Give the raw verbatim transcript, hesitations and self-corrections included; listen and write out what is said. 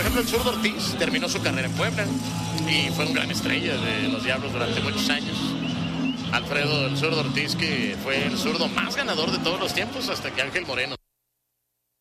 ejemplo, el Zurdo Ortiz terminó su carrera en Puebla y fue un gran estrella de los Diablos durante muchos años. Alfredo el Zurdo Ortiz, que fue el zurdo más ganador de todos los tiempos hasta que Ángel Moreno